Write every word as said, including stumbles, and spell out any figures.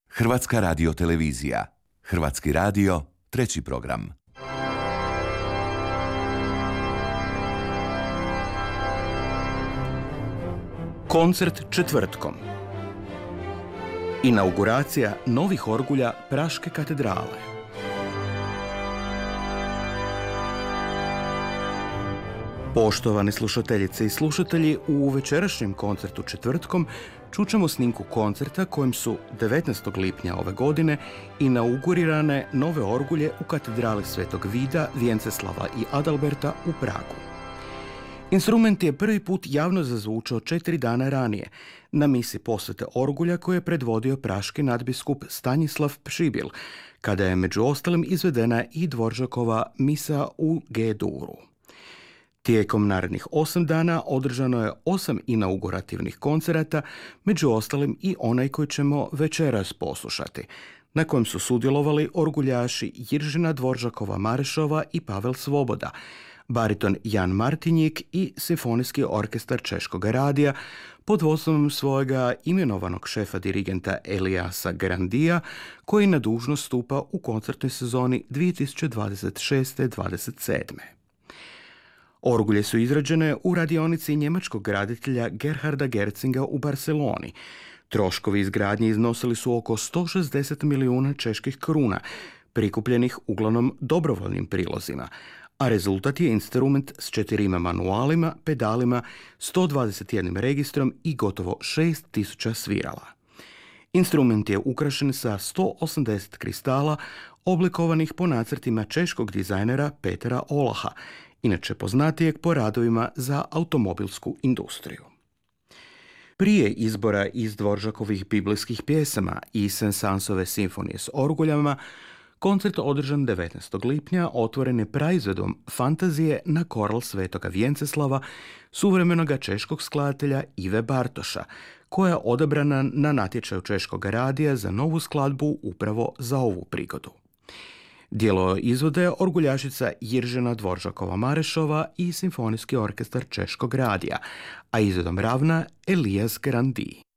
Hrvatska radiotelevizija. Hrvatski radio, treći program. Koncert četvrtkom. Inauguracija novih orgulja Praške katedrale. Poštovani slušateljice i slušatelji, u večerašnjem koncertu četvrtkom čućemo snimku koncerta kojem su devetnaestog lipnja ove godine inaugurirane nove orgulje u katedrali Svetog Vida, Vjenceslava i Adalberta u Pragu. Instrument je prvi put javno zazvučao četiri dana ranije na misi posvete orgulja koju je predvodio praški nadbiskup Stanislav Pšibil, kada je među ostalim izvedena i Dvoržakova misa u G-duru. Tijekom narednih osam dana održano je osam inaugurativnih koncerata, među ostalim i onaj koji ćemo večeras poslušati, na kojem su sudjelovali orguljaši Jiržina Dvoržakova Marešova i Pavel Svoboda, bariton Jan Martinjik i simfonijski orkestar Češkog radija pod vodstvom svojega imenovanog šefa dirigenta Eliasa Grandija, koji na dužnost stupa u koncertnoj sezoni dvije tisuće dvadeset šeste dvadeset sedme. Orgulje su izrađene u radionici njemačkog graditelja Gerharda Gercinga u Barceloni. Troškovi izgradnje iznosili su oko sto šezdeset milijuna čeških kruna, prikupljenih uglavnom dobrovoljnim prilozima, a rezultat je instrument s četirima manualima, pedalima, sto dvadeset jednim registrom i gotovo šest tisuća svirala. Instrument je ukrašen sa sto osamdeset kristala oblikovanih po nacrtima češkog dizajnera Petera Olaha, inače poznatijeg po radovima za automobilsku industriju. Prije izbora iz Dvoržakovih biblijskih pjesama i Sensansove simfonije s orguljama, koncert održan devetnaestog lipnja otvoren je praizvedbom Fantazije na koral Svetoga Vjenceslava, suvremenoga češkog skladatelja Ive Bartoša, koja je odabrana na natječaju Češkog radija za novu skladbu upravo za ovu prigodu. Djelo izvode orguljašica Jiržina Dvoržakova Marešova i simfonijski orkestar Češkog radija, a izvedom ravna Elias Grandi.